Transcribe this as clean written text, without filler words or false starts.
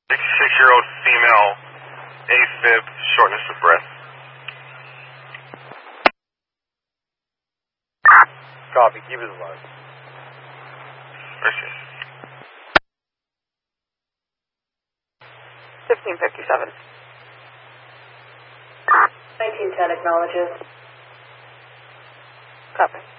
66-year-old female, AFib, shortness of breath. Copy, keep it alive. Okay. 1557. 1910 acknowledges. Copy.